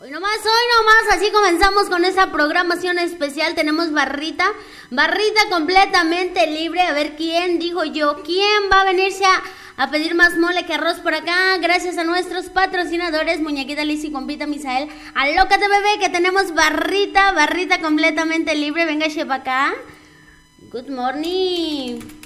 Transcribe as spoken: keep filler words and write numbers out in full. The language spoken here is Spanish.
Hoy nomás, hoy nomás, así comenzamos con esa programación especial. Tenemos barrita, barrita completamente libre. A ver quién, dijo yo, quién va a venirse a, a pedir más mole que arroz por acá. Gracias a nuestros patrocinadores, Muñequita Liz y Compita Misael. Alócate, bebé, que tenemos barrita, barrita completamente libre. Venga, chepa acá. Good morning.